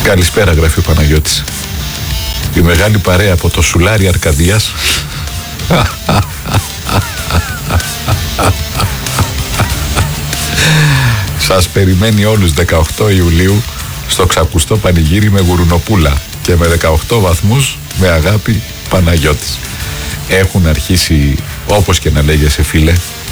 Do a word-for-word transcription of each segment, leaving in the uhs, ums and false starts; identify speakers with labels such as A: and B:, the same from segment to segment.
A: Καλησπέρα, γράφει ο Παναγιώτης. Η μεγάλη παρέα από το Σουλάρι Αρκαδίας. Σας περιμένει όλους δεκαοκτώ Ιουλίου στο ξακουστό πανηγύρι με γουρουνοπούλα και με δεκαοκτώ βαθμούς με αγάπη Παναγιώτης. Έχουν αρχίσει, όπως και να λέγεσαι φίλε,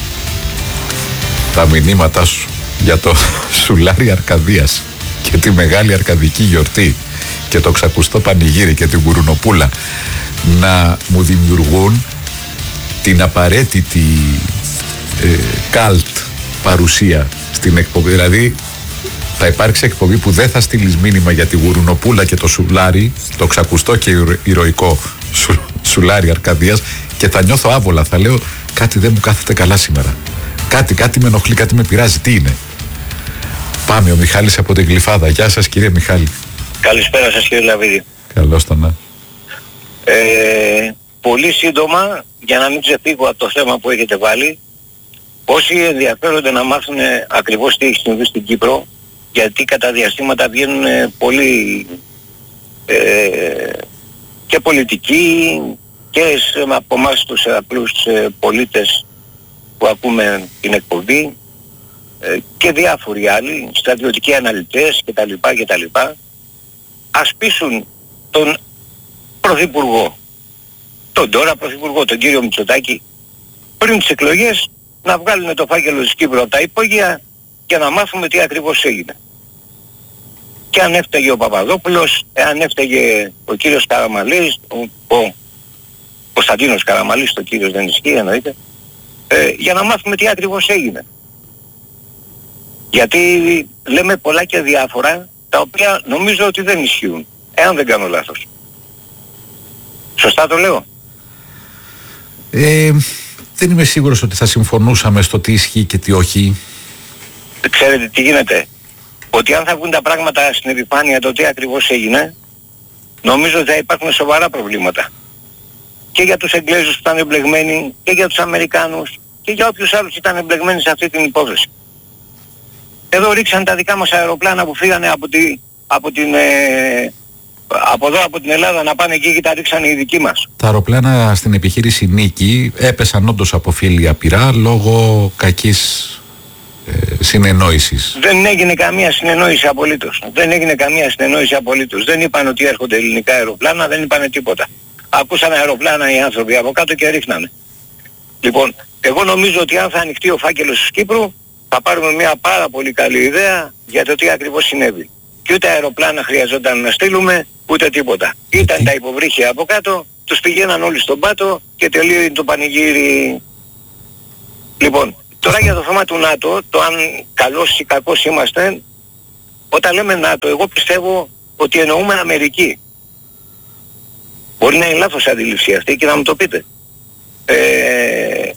A: τα μηνύματά σου για το Σουλάρι Αρκαδίας και τη μεγάλη αρκαδική γιορτή και το ξακουστό πανηγύρι και την γουρουνοπούλα να μου δημιουργούν την απαραίτητη ε, καλτ παρουσία στην εκπομπή. Δηλαδή θα υπάρξει εκπομπή που δεν θα στείλεις μήνυμα για τη γουρουνοπούλα και το σουλάρι, το ξακουστό και ηρωικό σου, Σουλάρι Αρκαδίας, και θα νιώθω άβολα, θα λέω κάτι δεν μου κάθεται καλά σήμερα, κάτι, κάτι με ενοχλεί, κάτι με πειράζει, τι είναι. Πάμε, ο Μιχάλης από την Γλυφάδα. Γεια σας κύριε Μιχάλη.
B: Καλησπέρα σας κύριε Λαβίδη.
A: Καλώς το να.
B: Ε, πολύ σύντομα, για να μην ξεφύγω από το θέμα που έχετε βάλει, όσοι ενδιαφέρονται να μάθουν ακριβώς τι έχει συμβεί στην Κύπρο, γιατί κατά διαστήματα βγαίνουν πολύ ε, και πολιτικοί και από εμάς τους απλούς πολίτες που ακούμε την εκπομπή, και διάφοροι άλλοι, στρατιωτικοί αναλυτές κτλ. κτλ. Ας πείσουν τον Πρωθυπουργό, τον τώρα Πρωθυπουργό, τον κύριο Μητσοτάκη, πριν τις εκλογές να βγάλουν το φάκελο της Κύπρου από τα υπόγεια και να μάθουμε τι ακριβώς έγινε. Και αν έφταιγε ο Παπαδόπουλος, αν έφταιγε ο κύριος Καραμανλής, ο, ο Κωνσταντίνος Καραμανλής, το κύριος δεν ισχύει εννοείται, ε, για να μάθουμε τι ακριβώς έγινε. Γιατί λέμε πολλά και διάφορα, τα οποία νομίζω ότι δεν ισχύουν, εάν δεν κάνω λάθος. Σωστά το λέω?
A: Ε, δεν είμαι σίγουρος ότι θα συμφωνούσαμε στο τι ισχύει και τι όχι.
B: Ξέρετε τι γίνεται? Ότι αν θα βγουν τα πράγματα στην επιφάνεια το τι ακριβώς έγινε, νομίζω ότι θα υπάρχουν σοβαρά προβλήματα. Και για τους Εγγλέζους που ήταν εμπλεγμένοι, και για τους Αμερικάνους, και για όποιους άλλους ήταν εμπλεγμένοι σε αυτή την υπόθεση. Εδώ ρίξαν τα δικά μας αεροπλάνα που φύγανε από, τη, από, την, ε, από εδώ από την Ελλάδα να πάνε εκεί και τα ρίξαν οι δικοί μας.
A: Τα αεροπλάνα στην επιχείρηση Νίκη έπεσαν όντως από φίλια πυρά λόγω κακής ε, συνεννόησης.
B: Δεν έγινε καμία συνεννόηση απολύτως. Δεν έγινε καμία συνεννόηση απολύτως. Δεν είπαν ότι έρχονται ελληνικά αεροπλάνα, δεν είπαν τίποτα. Ακούσαν αεροπλάνα οι άνθρωποι από κάτω και ρίχνανε. Λοιπόν, εγώ νομίζω ότι αν θα ανοιχτεί ο φάκελος της Κύπρου, θα πάρουμε μια πάρα πολύ καλή ιδέα για το τι ακριβώς συνέβη. Και ούτε αεροπλάνα χρειαζόταν να στείλουμε, ούτε τίποτα. Ήταν τα υποβρύχια από κάτω, τους πηγαίναν όλοι στον πάτο και τελείωσε το πανηγύρι. Λοιπόν, τώρα για το θέμα του ΝΑΤΟ, το αν καλός ή κακός είμαστε, όταν λέμε ΝΑΤΟ, εγώ πιστεύω ότι εννοούμε Αμερική. Μπορεί να είναι λάθος αντίληψη αυτή και να μου το πείτε. Ε,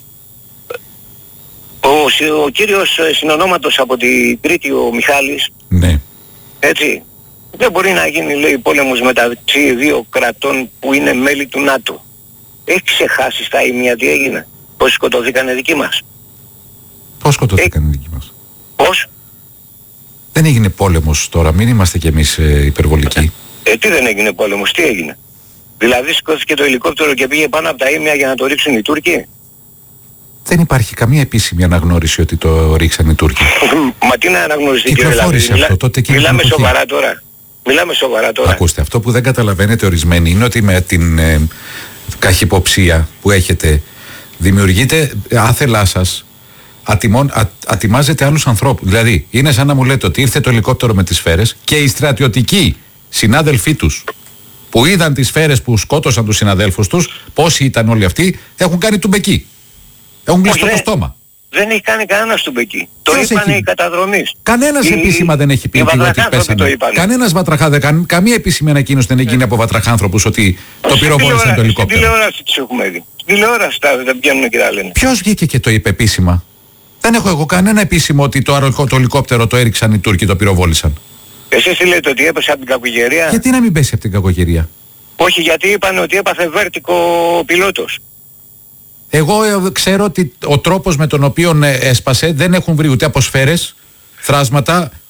B: Ο, ο κύριος συνονόματος από την Κρήτη, ο Μιχάλης,
A: ναι,
B: έτσι, δεν μπορεί να γίνει, λέει, πόλεμος μεταξύ δύο κρατών που είναι μέλη του ΝΑΤΟ. Έχει ξεχάσει στα ίμια τι έγινε? Πώς σκοτωθήκανε δικοί μας?
A: Πώς σκοτωθήκανε οι δικοί μας?
B: Πώς?
A: Δεν έγινε πόλεμος τώρα, μην είμαστε κι εμείς ε, υπερβολικοί.
B: Ε, τι δεν έγινε πόλεμος, τι έγινε? Δηλαδή σηκώθηκε το ελικόπτερο και πήγε πάνω από τα ίμια για να το ρίξουν οι Τούρκοι?
A: Δεν υπάρχει καμία επίσημη αναγνώριση ότι το ρίξαν οι Τούρκοι.
B: Μα τι να αναγνωριστεί κύριε
A: Κυκλοφόρησε αυτό τότε και
B: μιλάμε σοβαρά τώρα. Μιλάμε σοβαρά τώρα.
A: Ακούστε, αυτό που δεν καταλαβαίνετε ορισμένοι είναι ότι με την ε, καχυποψία που έχετε δημιουργείτε άθελά σας, ατιμών, α, ατιμάζετε άλλους ανθρώπους. Δηλαδή, είναι σαν να μου λέτε ότι ήρθε το ελικόπτερο με τις σφαίρες και οι στρατιωτικοί συνάδελφοί τους που είδαν τις σφαίρες που σκότωσαν τους συναδέλφους τους, πόσοι ήταν όλοι αυτοί, έχουν κάνει τουμπεκί. Έχουν κλείσει το στόμα.
B: Δεν έχει κάνει κανένας τουμπεκί. Το είπανε οι καταδρομείς.
A: Κανένας η, επίσημα δεν έχει πει ότι πέσανε. Κανένας βατραχά, δεν, κα, καμία επίσημη ανακοίνωση δεν έγινε από βατραχάνθρωπους ότι το πυροβόλησαν το ελικόπτερο.
B: Στην τηλεόραση τις έχουμε δει. Στην τηλεόραση τα δεν βγαίνουν και τα λένε.
A: Ποιος βγήκε και το είπε επίσημα? Δεν έχω εγώ κανένα επίσημο ότι το, το ελικόπτερο το έριξαν οι Τούρκοι, το πυροβόλησαν.
B: Εσείς τι λέτε, ότι έπεσε από την κακογερία?
A: Γιατί να μην πέσει από την κακογερία?
B: Όχι, γιατί είπαν ότι έπαθε βέρτικο ο πιλότος.
A: Εγώ ε, ξέρω ότι ο τρόπος με τον οποίο ε, έσπασε δεν έχουν βρει ούτε από σφαίρες, θράσματα,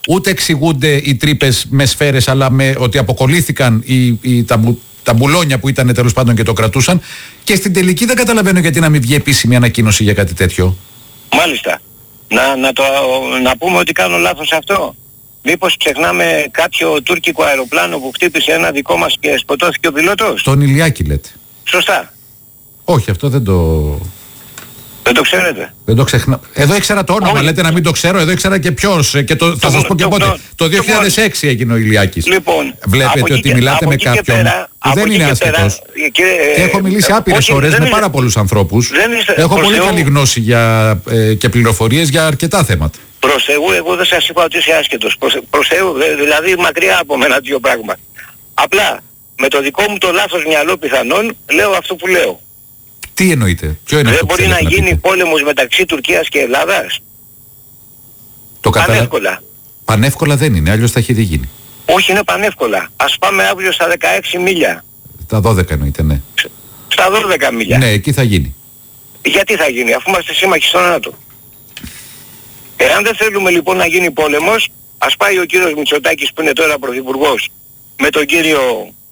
A: ούτε εξηγούνται οι τρύπες με σφαίρες, αλλά με ότι αποκολλήθηκαν οι, οι, τα, τα μπουλόνια που ήταν τέλος πάντων και το κρατούσαν. Και στην τελική δεν καταλαβαίνω γιατί να μην βγει επίσημη ανακοίνωση για κάτι τέτοιο.
B: Μάλιστα. Να, να, το, να πούμε ότι κάνω λάθος αυτό. Μήπως ξεχνάμε κάποιο τουρκικό αεροπλάνο που χτύπησε ένα δικό μας και σκοτώθηκε ο πιλότος?
A: Τον Ηλιάκη λέτε.
B: Σωστά.
A: Όχι, αυτό δεν το...
B: Δεν το ξέρετε?
A: Δεν το ξεχνα... Εδώ ήξερα το όνομα,
B: Όχι.
A: λέτε να μην το ξέρω, εδώ ήξερα και ποιος. Και το, θα σας πω και
B: το,
A: πότε.
B: το,
A: Το δύο χιλιάδες έξι το, έγινε ο Ηλιάκης.
B: Λοιπόν,
A: βλέπετε ότι
B: και,
A: μιλάτε με κάποιον
B: πέρα,
A: που δεν είναι άσχετος. Και, και έχω μιλήσει άπειρες ώρες με πάρα πολλούς ανθρώπους. Έχω πολύ Θεού, καλή γνώση για, ε, και πληροφορίες για αρκετά θέματα.
B: Προς Θεού, εγώ δεν σας είπα ότι είσαι άσχετος. Προς, προς Θεού, δηλαδή μακριά από μένα δύο πράγματα. Απλά με το δικό μου το λάθος μυαλό πιθανόν λέω αυτό που λέω.
A: Τι εννοείτε? Ποιο είναι?
B: Δεν μπορεί να, να γίνει πόλεμος μεταξύ Τουρκίας και Ελλάδας?
A: Το κατα...
B: Πανεύκολα.
A: Πανεύκολα δεν είναι, αλλιώς θα έχει δει γίνει.
B: Όχι, είναι πανεύκολα. Ας πάμε αύριο στα δεκαέξι μίλια.
A: Στα δώδεκα εννοείται, ναι.
B: Στα δώδεκα μίλια.
A: Ναι, εκεί θα γίνει.
B: Γιατί θα γίνει, αφού είμαστε σύμμαχοι στον ΝΑΤΟ? Εάν δεν θέλουμε λοιπόν να γίνει πόλεμος, ας πάει ο κύριος Μητσοτάκης που είναι τώρα πρωθυπουργός με τον κύριο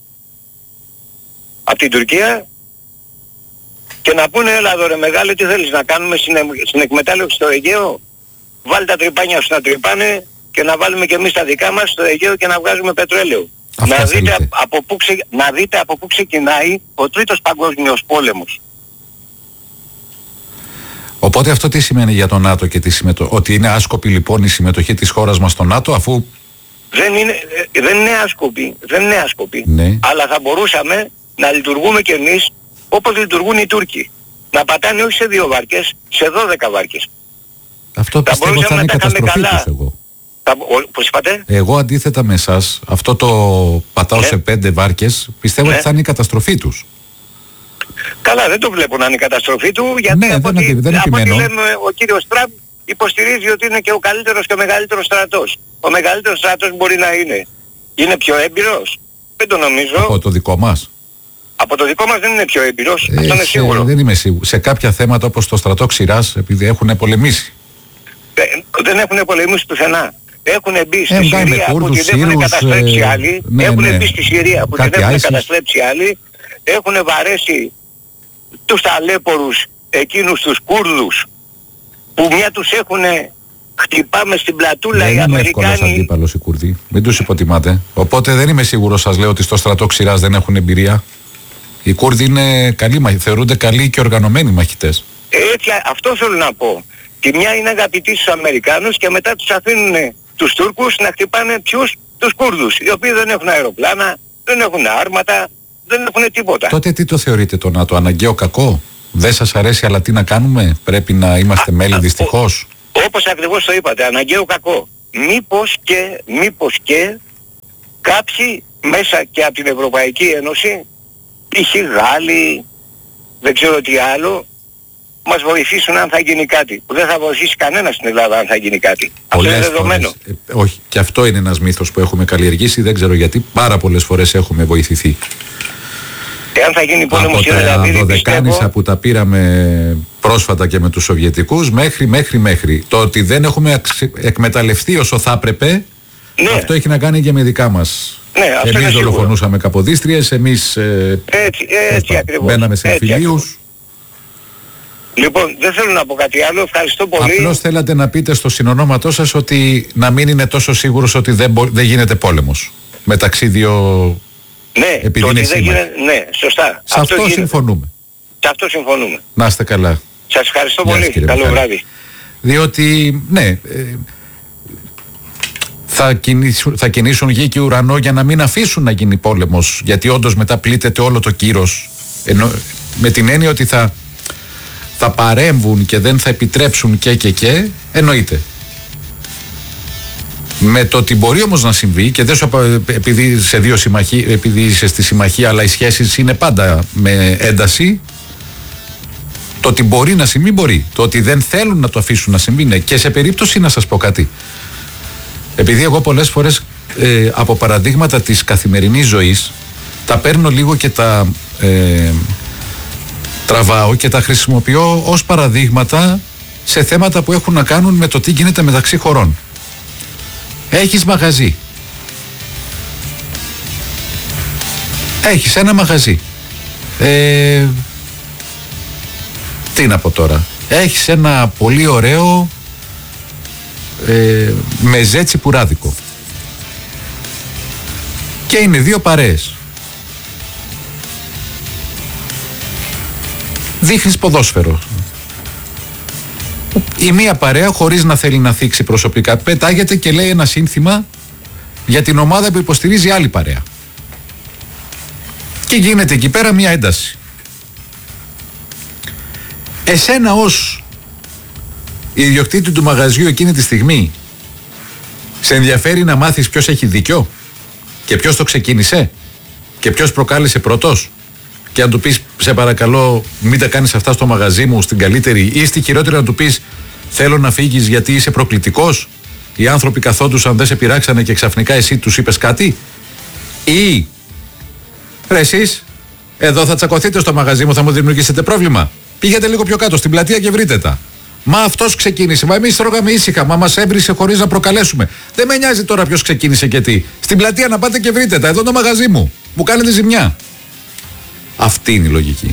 B: από την Τουρκία και να πούνε, έλα εδώ ρε μεγάλε, τι θέλεις να κάνουμε στην, στην εκμετάλλευση στο Αιγαίο? Βάλει τα τρυπάνια σου να τρυπάνε και να βάλουμε και εμείς τα δικά μας στο Αιγαίο και να βγάζουμε πετρέλαιο. Να δείτε, από πού ξε, να δείτε από πού ξεκινάει ο τρίτος παγκόσμιος πόλεμος.
A: Οπότε αυτό τι σημαίνει για το ΝΑΤΟ και τη συμμετοχή? Ότι είναι άσκοπη λοιπόν η συμμετοχή της χώρας μας στο ΝΑΤΟ, αφού...
B: Δεν είναι, δεν είναι άσκοπη, δεν είναι άσκοπη,
A: ναι.
B: Αλλά θα μπορούσαμε να λειτουργούμε κι εμείς όπως λειτουργούν οι Τούρκοι. Να πατάνε όχι σε δύο βάρκες, σε δώδεκα βάρκες.
A: Αυτό θα πιστεύω θα είναι η καταστροφή τους εγώ.
B: Θα, ο, πώς είπατε?
A: Εγώ αντίθετα με εσάς, αυτό το πατάω ναι. σε πέντε βάρκες, πιστεύω ναι. ότι θα είναι η καταστροφή τους.
B: Καλά, δεν το βλέπω να είναι η καταστροφή του, γιατί
A: ναι,
B: από,
A: δεν,
B: ότι,
A: δεν
B: από ό,τι λέμε ο κύριος Τραμπ υποστηρίζει ότι είναι και ο καλύτερος και ο μεγαλύτερος στρατός. Ο μεγαλύτερος στρατός μπορεί να είναι. Είναι πιο έμπειρος? Δεν το νομίζω.
A: Από το δικό μας?
B: Από το δικό μας δεν είναι πιο έμπειρος, ε, αυτό είναι σίγουρο.
A: Δεν είμαι σίγουρο. Σε κάποια θέματα όπως το στρατό Ξηράς, επειδή έχουν πολεμήσει.
B: Ε, δεν έχουν πολεμήσει πουθενά. Έχουν μπει στη
A: ε,
B: Συρία που την έχουν καταστρέψει άλλοι.
A: Ναι,
B: έχουν
A: ναι.
B: μπει στη Συρία που
A: Κάτι
B: την έχουν
A: άισις.
B: καταστρέψει άλλοι. Έχουν βαρέσει τους ταλέπορους εκείνους τους Κούρδους που μια τους έχουν χτυπάμε στην πλατούλα
A: δεν
B: οι Αμερικάνοι.
A: Δεν είναι εύκολος αντίπαλος οι Κουρδοί. Μην τους υποτιμάτε. Οπότε δεν είμαι σίγουρος, σας λέω, ότι στο στρατό Ξηράς δεν έχουν εμπειρία. Οι Κούρδοι είναι καλοί μαχητές, θεωρούνται καλοί και οργανωμένοι μαχητές.
B: Έτσι, αυτό θέλω να πω. Τη μια είναι αγαπητοί στους Αμερικάνους και μετά τους αφήνουν τους Τούρκους να χτυπάνε ποιους? Τους Κούρδους, οι οποίοι δεν έχουν αεροπλάνα, δεν έχουν άρματα, δεν έχουν τίποτα.
A: Τότε τι το θεωρείτε το ΝΑΤΟ, αναγκαίο κακό? Δεν σας αρέσει, αλλά τι να κάνουμε? Πρέπει να είμαστε α, μέλη α, δυστυχώς.
B: Ο, όπως ακριβώς το είπατε, αναγκαίο κακό. Μήπως και, μήπως και κάποιοι μέσα και από την Ευρωπαϊκή Ένωση, π.χ. Γάλλοι, δεν ξέρω τι άλλο, μας βοηθήσουν αν θα γίνει κάτι. Δεν θα βοηθήσει κανένα στην Ελλάδα αν θα γίνει κάτι.
A: Πολλές
B: αυτό είναι δεδομένο.
A: Φορές, ε, όχι, και αυτό είναι ένας μύθος που έχουμε καλλιεργήσει, δεν ξέρω γιατί, πάρα πολλές φορές έχουμε βοηθηθεί.
B: Εάν θα γίνει πόλεμος
A: από τα δωδεκάνησα που τα πήραμε πρόσφατα και με τους Σοβιετικούς, μέχρι, μέχρι, μέχρι. Το ότι δεν έχουμε εκμεταλλευτεί όσο θα έπρεπε, ναι. αυτό έχει να κάνει και με δικά μας.
B: Ναι,
A: εμείς δολοφονούσαμε Καποδίστριες, εμείς ε,
B: έτσι, έτσι
A: ε,
B: ακριβώς.
A: μπαίναμε σε εμφυλίους.
B: Λοιπόν, δεν θέλω να πω κάτι άλλο, ευχαριστώ πολύ.
A: Απλώς θέλατε να πείτε στο συνονόματό σας ότι να μην είναι τόσο σίγουρος ότι δεν, μπο, δεν γίνεται πόλεμος μεταξύ δύο...
B: Ναι,
A: επειδή
B: το
A: είναι
B: δεν γίνεται, ναι, σωστά.
A: Σε αυτό, αυτό συμφωνούμε.
B: Σε αυτό συμφωνούμε.
A: Να είστε καλά.
B: Σας ευχαριστώ
A: Γεια
B: πολύ.
A: κύριε
B: Καλό
A: Μιχάλη.
B: βράδυ.
A: Διότι, ναι, ε, θα, κινήσουν, θα κινήσουν γη και ουρανό για να μην αφήσουν να γίνει πόλεμος, γιατί όντως μετά πλήττεται όλο το κύρος. Ενώ, με την έννοια ότι θα, θα παρέμβουν και δεν θα επιτρέψουν και και και, εννοείται. Με το ότι μπορεί όμως να συμβεί, και δεν σου επειδή, σε δύο συμμαχί, επειδή είσαι στη συμμαχία, αλλά οι σχέσεις είναι πάντα με ένταση, το ότι μπορεί να συμβεί μπορεί. Το ότι δεν θέλουν να το αφήσουν να συμβεί, ναι. Και σε περίπτωση να σας πω κάτι. Επειδή εγώ πολλές φορές ε, από παραδείγματα της καθημερινής ζωής τα παίρνω λίγο και τα ε, τραβάω και τα χρησιμοποιώ ως παραδείγματα σε θέματα που έχουν να κάνουν με το τι γίνεται μεταξύ χωρών. Έχεις μαγαζί. Έχεις ένα μαγαζί. Ε, τι να πω τώρα. Έχεις ένα πολύ ωραίο ε, μεζέ τσιπουράδικο. Και είναι δύο παρέες. Δείχνεις ποδόσφαιρο. Η μία παρέα, χωρίς να θέλει να θίξει προσωπικά, πετάγεται και λέει ένα σύνθημα για την ομάδα που υποστηρίζει άλλη παρέα. Και γίνεται εκεί πέρα μια ένταση. Εσένα ως ιδιοκτήτη του μαγαζιού εκείνη τη στιγμή σε ενδιαφέρει να μάθεις ποιος έχει δίκιο και ποιος το ξεκίνησε και ποιος προκάλεσε πρώτος, και αν του πεις σε παρακαλώ μην τα κάνεις αυτά στο μαγαζί μου, στην καλύτερη, ή στη χειρότερη να του πεις θέλω να φύγεις γιατί είσαι προκλητικός, οι άνθρωποι καθόντουσαν, δεν σε πειράξανε και ξαφνικά εσύ τους είπες κάτι, ή ρε εσείς εδώ θα τσακωθείτε στο μαγαζί μου, θα μου δημιουργήσετε πρόβλημα, πήγαινε λίγο πιο κάτω στην πλατεία και βρείτε τα. Μα αυτός ξεκίνησε, μα εμείς τρώγαμε ήσυχα, μα μας έβρισε χωρίς να προκαλέσουμε. Δεν με νοιάζει τώρα ποιος ξεκίνησε και τι. Στην πλατεία να πάτε και βρείτε τα, εδώ το μαγαζί μου, μου κάνετε ζημιά. Αυτή είναι η λογική.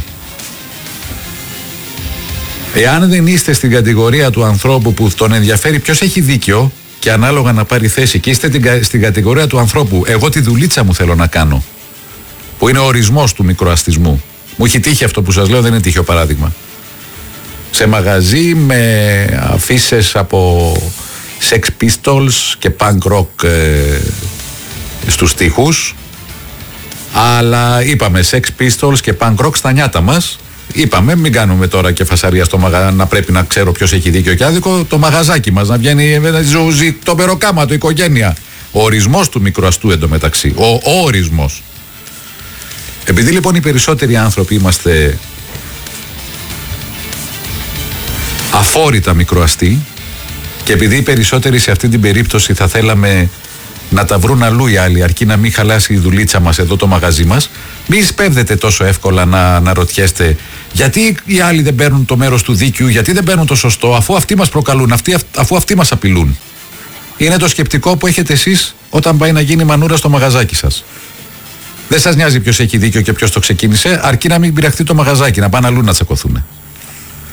A: Εάν δεν είστε στην κατηγορία του ανθρώπου που τον ενδιαφέρει ποιος έχει δίκιο και ανάλογα να πάρει θέση, και είστε στην κατηγορία του ανθρώπου εγώ τη δουλίτσα μου θέλω να κάνω, που είναι ο ορισμός του μικροαστισμού. Μου έχει τύχει αυτό που σας λέω, δεν είναι τύχιο παράδειγμα. Σε μαγαζί με αφίσες από Sex Pistols και punk rock ε, στους τοίχους, αλλά είπαμε Sex Pistols και punk rock στα νιάτα μας. Είπαμε μην κάνουμε τώρα και φασαρία στο μαγαζί, να πρέπει να ξέρω ποιος έχει δίκιο και άδικο. Το μαγαζάκι μας να βγαίνει ζουζι, το περοκάμα, το οικογένεια. Ο ορισμός του μικροαστού εντωμεταξύ. Ο, ο ορισμός. Επειδή λοιπόν οι περισσότεροι άνθρωποι είμαστε αφόρητα μικροαστοί, και επειδή οι περισσότεροι σε αυτή την περίπτωση θα θέλαμε να τα βρουν αλλού οι άλλοι, αρκεί να μην χαλάσει η δουλίτσα μας εδώ το μαγαζί μας, μην σπέβδετε τόσο εύκολα να, να ρωτιέστε γιατί οι άλλοι δεν παίρνουν το μέρος του δίκαιου, γιατί δεν παίρνουν το σωστό, αφού αυτοί μας προκαλούν, αυτοί, αφού αυτοί μας απειλούν. Είναι το σκεπτικό που έχετε εσείς όταν πάει να γίνει μανούρα στο μαγαζάκι σας. Δεν σας νοιάζει ποιος έχει δίκιο και ποιος το ξεκίνησε, αρκεί να μην πειραχτεί το μαγαζάκι, να πάνε αλλού να τσακωθούν.